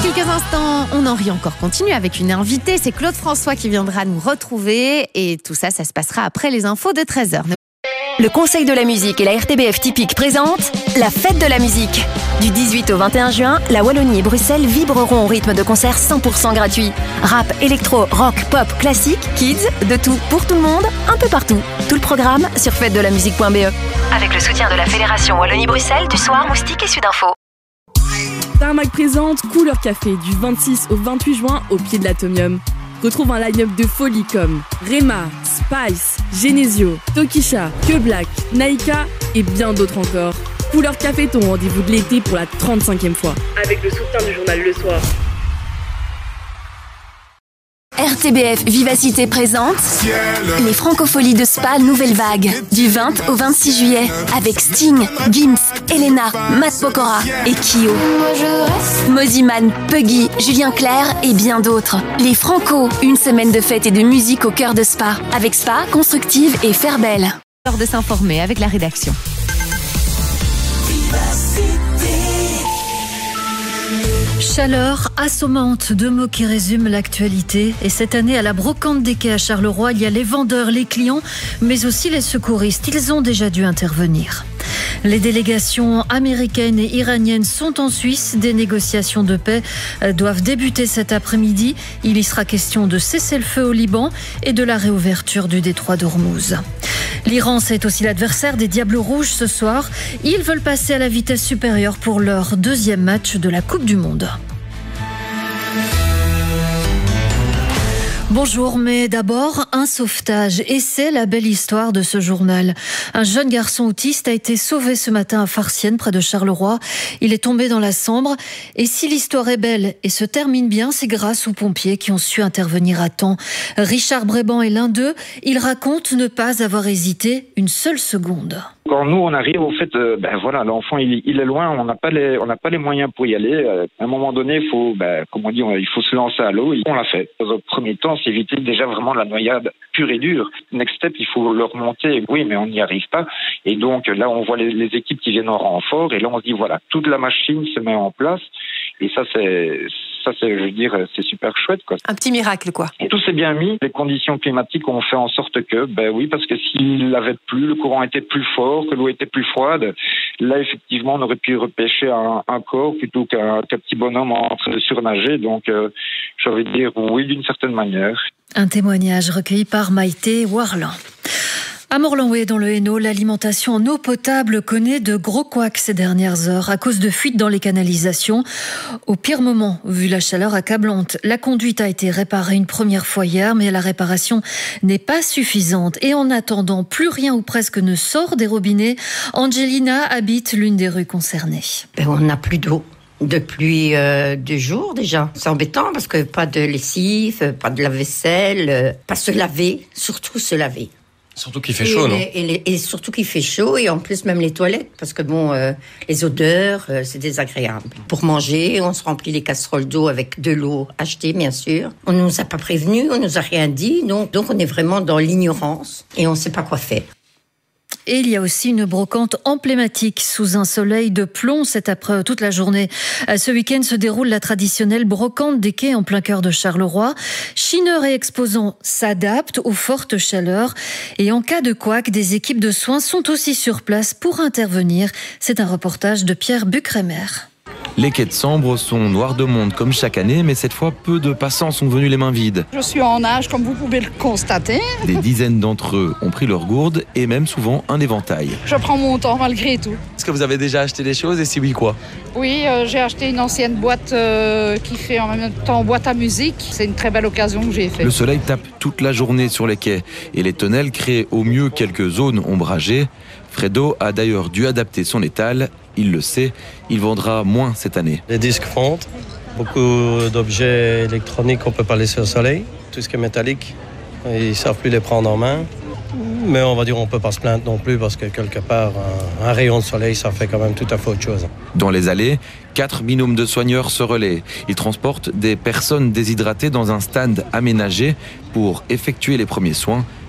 quelques instants, on en rit encore continue avec une invitée. C'est Claude François qui viendra nous retrouver. Et tout ça, ça se passera après les infos de 13h. Le Conseil de la musique et la RTBF Typique présentent la fête de la musique. Du 18 au 21 juin, la Wallonie et Bruxelles vibreront au rythme de concerts 100% gratuits. Rap, électro, rock, pop, classique, kids, de tout pour tout le monde, un peu partout. Tout le programme sur fêtedelamusique.be. Avec le soutien de la Fédération Wallonie-Bruxelles, du Soir, Moustique et Sudinfo. Tarmac présente Couleur Café du 26 au 28 juin au pied de l'Atomium. Retrouve un line-up de folie comme Rema, Spice, Genesio, Tokisha, Que Black, Naika et bien d'autres encore. Couleur Café, ton rendez-vous de l'été pour la 35e fois. Avec le soutien du journal Le Soir. RTBF Vivacité présente les Francopholies de Spa Nouvelle Vague du 20 au 26 juillet avec Sting, Gims, Elena, Matt Pokora et Kyo. Moziman, Puggy, Julien Clerc et bien d'autres. Les Franco, une semaine de fête et de musique au cœur de Spa avec Spa, Constructive et Fairbelle. L'heure de s'informer avec la rédaction. Chaleur assommante, deux mots qui résument l'actualité. Et cette année, à la brocante des quais à Charleroi, il y a les vendeurs, les clients, mais aussi les secouristes. Ils ont déjà dû intervenir. Les délégations américaines et iraniennes sont en Suisse. Des négociations de paix doivent débuter cet après-midi. Il y sera question de cesser le feu au Liban et de la réouverture du détroit d'Ormuz. L'Iran, c'est aussi l'adversaire des Diables Rouges ce soir. Ils veulent passer à la vitesse supérieure pour leur deuxième match de la Coupe du Monde. Bonjour, mais d'abord, un sauvetage. Et c'est la belle histoire de ce journal. Un jeune garçon autiste a été sauvé ce matin à Farciennes, près de Charleroi. Il est tombé dans la Sambre. Et si l'histoire est belle et se termine bien, c'est grâce aux pompiers qui ont su intervenir à temps. Richard Bréban est l'un d'eux. Il raconte ne pas avoir hésité une seule seconde. Quand nous on arrive, au fait, l'enfant il est loin, on n'a pas les moyens pour y aller. À un moment donné, il faut se lancer à l'eau. On l'a fait. Dans un premier temps, c'est éviter déjà vraiment la noyade pure et dure. Next step, il faut le remonter. Oui, mais on n'y arrive pas. Et donc là, on voit les équipes qui viennent en renfort. Et là, on se dit voilà, toute la machine se met en place. Et ça, c'est super chouette, quoi. Un petit miracle, quoi. Et tout s'est bien mis. Les conditions climatiques ont fait en sorte que, parce que s'il avait plu, le courant était plus fort, que l'eau était plus froide, là, effectivement, on aurait pu repêcher un corps plutôt qu'un petit bonhomme en train de surnager. Donc, j'ai envie de dire oui, d'une certaine manière. Un témoignage recueilli par Maïté Warlan. À Morlanoué, dans le Hainaut, l'alimentation en eau potable connaît de gros couacs ces dernières heures à cause de fuites dans les canalisations. Au pire moment, vu la chaleur accablante, la conduite a été réparée une première fois hier, mais la réparation n'est pas suffisante. Et en attendant, plus rien ou presque ne sort des robinets. Angelina habite l'une des rues concernées. On n'a plus d'eau. Depuis 2 jours déjà. C'est embêtant parce que pas de lessive, pas de lave-vaisselle, pas se laver, surtout se laver. Surtout qu'il fait chaud, non ? Et surtout qu'il fait chaud, et en plus même les toilettes, parce que les odeurs, c'est désagréable. Pour manger, on se remplit les casseroles d'eau avec de l'eau achetée, bien sûr. On ne nous a pas prévenus, on nous a rien dit, donc on est vraiment dans l'ignorance, et on ne sait pas quoi faire. Et il y a aussi une brocante emblématique sous un soleil de plomb toute la journée. Ce week-end se déroule la traditionnelle brocante des quais en plein cœur de Charleroi. Chineurs et exposants s'adaptent aux fortes chaleurs. Et en cas de couac, des équipes de soins sont aussi sur place pour intervenir. C'est un reportage de Pierre Bucremer. Les quais de Sambre sont noirs de monde comme chaque année, mais cette fois, peu de passants sont venus les mains vides. Je suis en nage, comme vous pouvez le constater. Des dizaines d'entre eux ont pris leur gourde et même souvent un éventail. Je prends mon temps malgré tout. Est-ce que vous avez déjà acheté des choses et si oui, quoi ? Oui, j'ai acheté une ancienne boîte qui fait en même temps boîte à musique. C'est une très belle occasion que j'ai faite. Le soleil tape toute la journée sur les quais et les tonnelles créent au mieux quelques zones ombragées. Fredo a d'ailleurs dû adapter son étal. Il le sait, il vendra moins cette année. Les disques fondent, beaucoup d'objets électroniques qu'on ne peut pas laisser au soleil. Tout ce qui est métallique, ils ne savent plus les prendre en main. Mais on va dire on ne peut pas se plaindre non plus parce que quelque part, un rayon de soleil, ça fait quand même tout à fait autre chose. Dans les allées, 4 binômes de soigneurs se relaient. Ils transportent des personnes déshydratées dans un stand aménagé pour effectuer les premiers soins.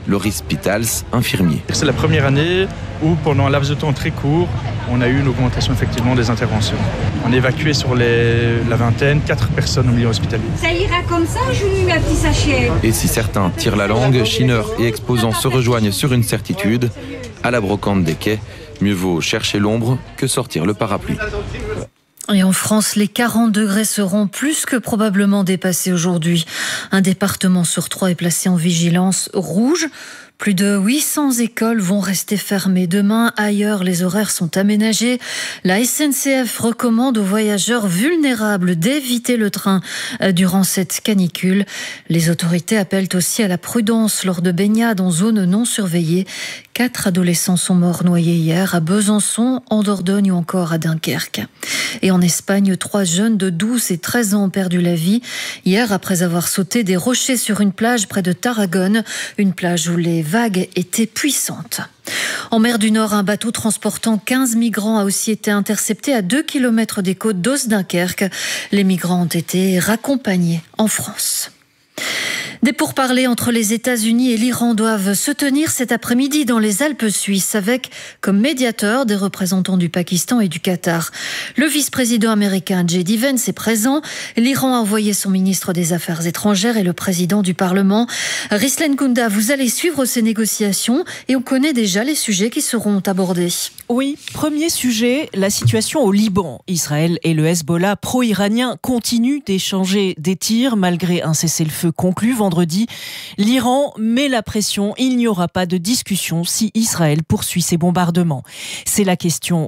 Loris Pitals, infirmier. C'est la première année où, pendant un laps de temps très court, on a eu une augmentation effectivement des interventions. On a évacué sur la vingtaine 4 personnes au milieu hospitalier. Ça ira comme ça, je lui mets un petit sachet. Et si certains tirent la langue, Schinner et exposants se rejoignent sur une certitude. À la brocante des quais, mieux vaut chercher l'ombre que sortir le parapluie. Et en France, les 40 degrés seront plus que probablement dépassés aujourd'hui. Un département sur 3 est placé en vigilance rouge. Plus de 800 écoles vont rester fermées demain. Ailleurs, les horaires sont aménagés. La SNCF recommande aux voyageurs vulnérables d'éviter le train durant cette canicule. Les autorités appellent aussi à la prudence lors de baignades en zone non surveillée. 4 adolescents sont morts noyés hier à Besançon, en Dordogne ou encore à Dunkerque. Et en Espagne, 3 jeunes de 12 et 13 ans ont perdu la vie hier après avoir sauté des rochers sur une plage près de Tarragone, une plage où les vagues étaient puissantes. En mer du Nord, un bateau transportant 15 migrants a aussi été intercepté à 2 km des côtes d'Os-Dunkerque. Les migrants ont été raccompagnés en France. Des pourparlers entre les États-Unis et l'Iran doivent se tenir cet après-midi dans les Alpes suisses avec comme médiateurs des représentants du Pakistan et du Qatar. Le vice-président américain J.D. Vance est présent. L'Iran a envoyé son ministre des Affaires étrangères et le président du Parlement. Rislen Kounda, vous allez suivre ces négociations et on connaît déjà les sujets qui seront abordés. Oui, premier sujet, la situation au Liban. Israël et le Hezbollah pro-iranien continuent d'échanger des tirs malgré un cessez-le-feu conclu vendredi. L'Iran met la pression, il n'y aura pas de discussion si Israël poursuit ses bombardements. C'est la question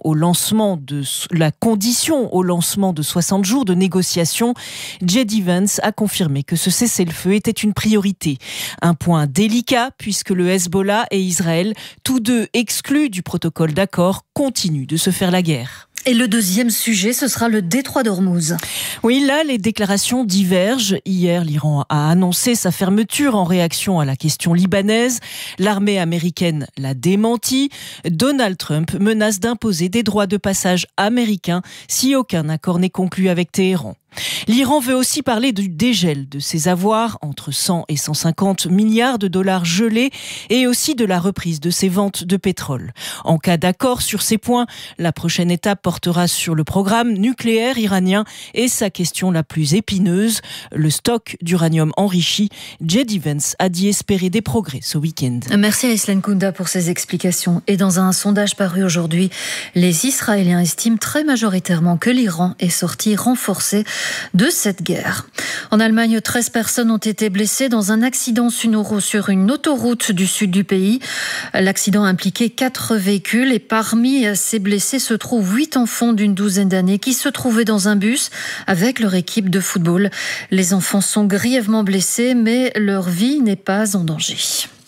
la condition au lancement de 60 jours de négociations. J.D. Vance a confirmé que ce cessez-le-feu était une priorité. Un point délicat puisque le Hezbollah et Israël, tous deux exclus du protocole d'accord, continuent de se faire la guerre. Et le deuxième sujet, ce sera le détroit d'Ormuz. Oui, là, les déclarations divergent. Hier, l'Iran a annoncé sa fermeture en réaction à la question libanaise. L'armée américaine l'a démenti. Donald Trump menace d'imposer des droits de passage américains si aucun accord n'est conclu avec Téhéran. L'Iran veut aussi parler du dégel de ses avoirs, entre 100 et 150 milliards de dollars gelés, et aussi de la reprise de ses ventes de pétrole. En cas d'accord sur ces points, la prochaine étape portera sur le programme nucléaire iranien et sa question la plus épineuse, le stock d'uranium enrichi. J.D. Vance a dit espérer des progrès ce week-end. Merci à Rislen Kounda pour ces explications. Et dans un sondage paru aujourd'hui, les Israéliens estiment très majoritairement que l'Iran est sorti renforcé de cette guerre. En Allemagne, 13 personnes ont été blessées dans un accident sur une autoroute du sud du pays. L'accident a impliqué 4 véhicules et parmi ces blessés se trouvent 8 enfants d'une douzaine d'années qui se trouvaient dans un bus avec leur équipe de football. Les enfants sont grièvement blessés, mais leur vie n'est pas en danger.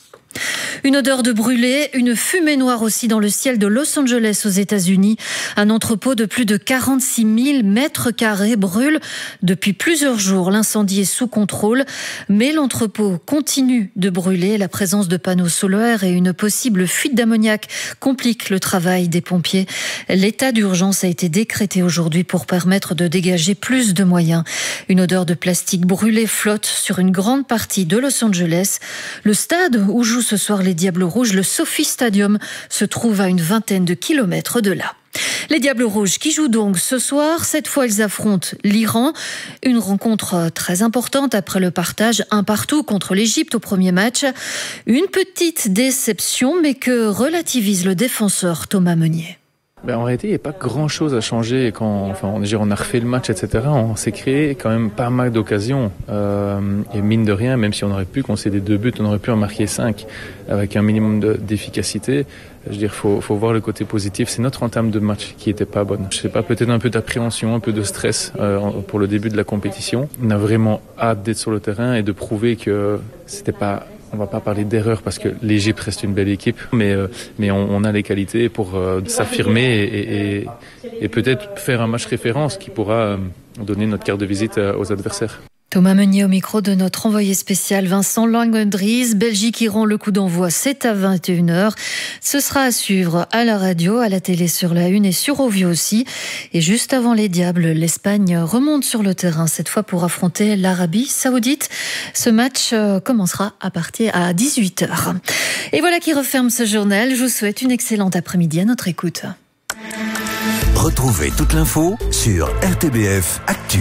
Une odeur de brûlé, une fumée noire aussi dans le ciel de Los Angeles aux États-Unis. Un entrepôt de plus de 46 000 mètres carrés brûle depuis plusieurs jours. L'incendie est sous contrôle, mais l'entrepôt continue de brûler. La présence de panneaux solaires et une possible fuite d'ammoniac compliquent le travail des pompiers. L'état d'urgence a été décrété aujourd'hui pour permettre de dégager plus de moyens. Une odeur de plastique brûlé flotte sur une grande partie de Los Angeles. Le stade où jouent ce soir les Diables Rouges, le Sophie Stadium, se trouve à une vingtaine de kilomètres de là. Les Diables Rouges qui jouent donc ce soir, cette fois ils affrontent l'Iran. Une rencontre très importante après le partage 1-1 contre l'Égypte au premier match. Une petite déception mais que relativise le défenseur Thomas Meunier. En réalité, il n'y a pas grand-chose à changer. On a refait le match, etc. On s'est créé quand même pas mal d'occasions. Et mine de rien, même si on aurait pu concéder 2 buts, on aurait pu en marquer 5 avec un minimum d'efficacité. Je veux dire, faut voir le côté positif. C'est notre entame de match qui était pas bonne. Je sais pas, peut-être un peu d'appréhension, un peu de stress pour le début de la compétition. On a vraiment hâte d'être sur le terrain et de prouver que c'était pas... On va pas parler d'erreur parce que l'Égypte reste une belle équipe, mais on a les qualités pour s'affirmer et peut-être faire un match référence qui pourra donner notre carte de visite aux adversaires. Thomas Meunier au micro de notre envoyé spécial Vincent Langendries. Belgique-Iran, le coup d'envoi, c'est à 21h. Ce sera à suivre à la radio, à la télé sur la Une et sur Ovio aussi. Et juste avant les Diables, l'Espagne remonte sur le terrain, cette fois pour affronter l'Arabie Saoudite. Ce match commencera à partir à 18h. Et voilà qui referme ce journal. Je vous souhaite une excellente après-midi à notre écoute. Retrouvez toute l'info sur RTBF Actu.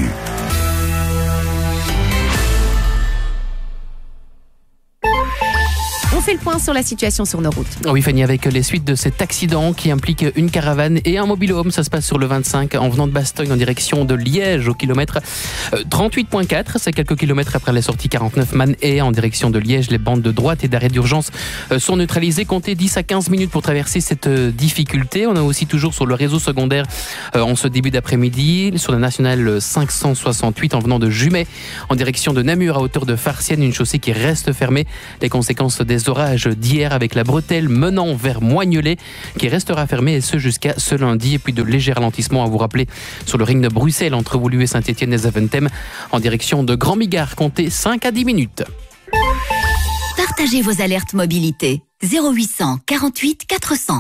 On fait le point sur la situation sur nos routes. Oui Fanny, avec les suites de cet accident qui implique une caravane et un mobil-home, ça se passe sur le 25 en venant de Bastogne en direction de Liège au kilomètre 38.4, c'est quelques kilomètres après la sortie 49 Man-Haye en direction de Liège. Les bandes de droite et d'arrêt d'urgence sont neutralisées, comptez 10 à 15 minutes pour traverser cette difficulté. On a aussi toujours sur le réseau secondaire en ce début d'après-midi, sur la nationale 568 en venant de Jumet en direction de Namur à hauteur de Farciennes, une chaussée qui reste fermée. Les conséquences des orages d'hier avec la bretelle menant vers Moignolet qui restera fermée et ce jusqu'à ce lundi. Et puis de légers ralentissements à vous rappeler sur le ring de Bruxelles entre Woluwe, Saint-Étienne et Zaventem en direction de Grand Bigard, comptez 5 à 10 minutes. Partagez vos alertes mobilité 0800 48 400.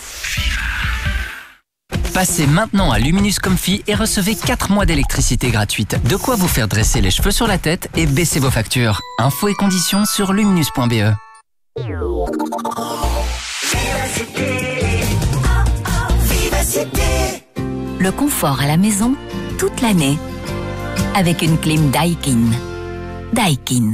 Passez maintenant à Luminous Comfy et recevez 4 mois d'électricité gratuite. De quoi vous faire dresser les cheveux sur la tête et baisser vos factures. Infos et conditions sur luminous.be. Le confort à la maison toute l'année avec une clim Daikin. Daikin.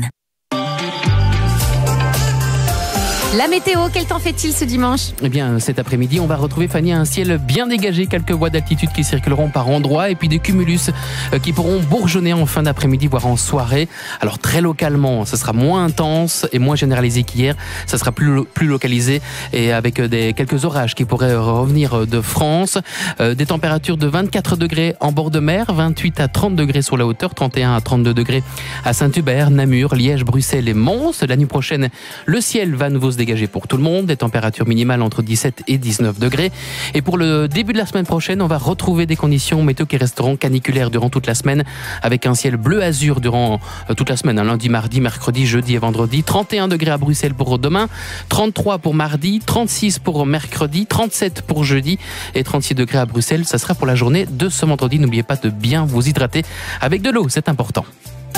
La météo, quel temps fait-il ce dimanche ? Eh bien, cet après-midi, on va retrouver, Fanny, un ciel bien dégagé, quelques voies d'altitude qui circuleront par endroits et puis des cumulus qui pourront bourgeonner en fin d'après-midi, voire en soirée. Alors, très localement, ça sera moins intense et moins généralisé qu'hier. Ça sera plus localisé et avec quelques orages qui pourraient revenir de France. Des températures de 24 degrés en bord de mer, 28 à 30 degrés sur la hauteur, 31 à 32 degrés à Saint-Hubert, Namur, Liège, Bruxelles et Mons. La nuit prochaine, le ciel va à nouveau se dégagé pour tout le monde, des températures minimales entre 17 et 19 degrés. Et pour le début de la semaine prochaine, on va retrouver des conditions météo qui resteront caniculaires durant toute la semaine, avec un ciel bleu-azur durant toute la semaine, lundi, mardi, mercredi, jeudi et vendredi. 31 degrés à Bruxelles pour demain, 33 pour mardi, 36 pour mercredi, 37 pour jeudi et 36 degrés à Bruxelles. Ça sera pour la journée de ce vendredi. N'oubliez pas de bien vous hydrater avec de l'eau, c'est important.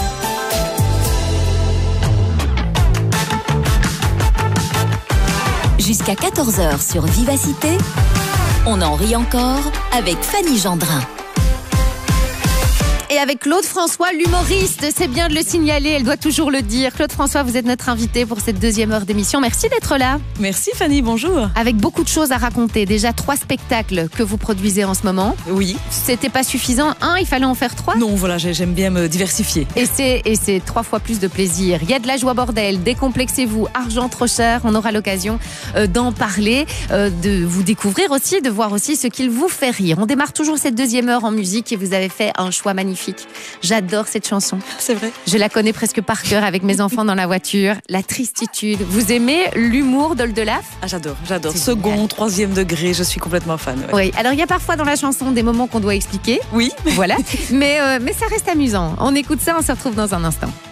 Jusqu'à 14h sur Vivacité, on en rit encore avec Fanny Gendrin. Et avec Claude François, l'humoriste, c'est bien de le signaler, elle doit toujours le dire. Claude François, vous êtes notre invité pour cette deuxième heure d'émission. Merci d'être là. Merci Fanny, bonjour. Avec beaucoup de choses à raconter. Déjà 3 spectacles que vous produisez en ce moment. Oui. C'était pas suffisant. Il fallait en faire 3. Non, voilà, j'aime bien me diversifier. Et c'est 3 fois plus de plaisir. Il y a de la joie bordel, décomplexez-vous, argent trop cher. On aura l'occasion d'en parler, de vous découvrir aussi, de voir aussi ce qu'il vous fait rire. On démarre toujours cette deuxième heure en musique et vous avez fait un choix magnifique. J'adore cette chanson. C'est vrai. Je la connais presque par cœur avec mes enfants dans la voiture. La tristitude. Vous aimez l'humour d'Oldelaf ? J'adore. Second, 3e degré, je suis complètement fan. Ouais. Oui, alors il y a parfois dans la chanson des moments qu'on doit expliquer. Oui. Voilà. Mais ça reste amusant. On écoute ça, on se retrouve dans un instant.